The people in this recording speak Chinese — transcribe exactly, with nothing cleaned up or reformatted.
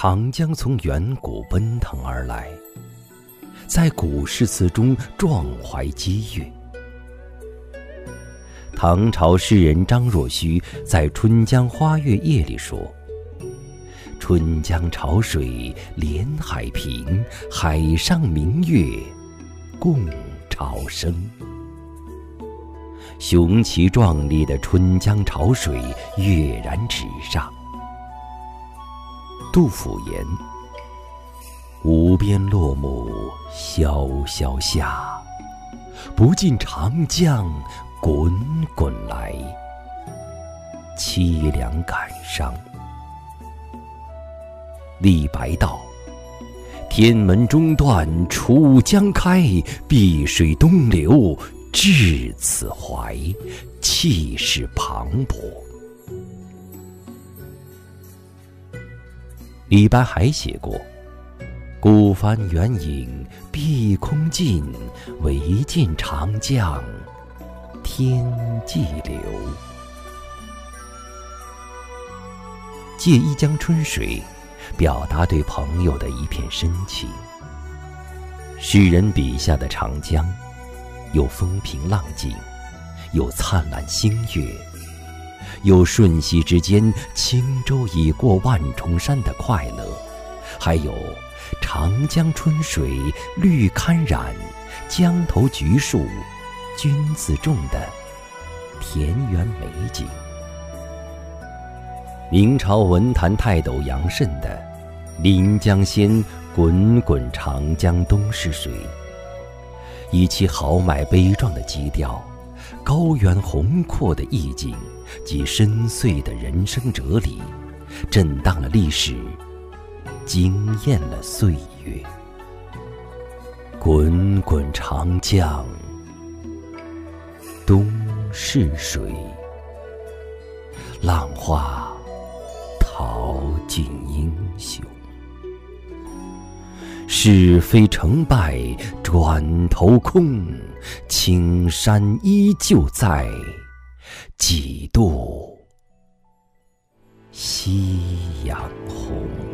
长江从远古奔腾而来，在古诗词中壮怀激越。唐朝诗人张若虚在《春江花月夜》里说：“春江潮水连海平，海上明月共潮生。”雄奇壮丽的春江潮水跃然纸上。杜甫言：“无边落木萧萧下，不尽长江滚滚来。凄凉感伤。”李白道：“天门中断楚江开，碧水东流至此怀。气势磅礴。”李白还写过：“孤帆远影碧空尽，唯见长江天际流。”借一江春水，表达对朋友的一片深情。诗人笔下的长江，有风平浪静，有灿烂星月，有瞬息之间轻舟已过万重山的快乐，还有长江春水绿堪染，江头橘树君自种的田园美景。明朝文坛泰斗杨慎的“临江仙，滚滚长江东逝水”，以其豪迈悲壮的基调、高远宏阔的意境及深邃的人生哲理，震荡了历史，惊艳了岁月。滚滚长江东逝水，浪花淘尽英雄。是非成败转头空，青山依旧在，几度夕阳红。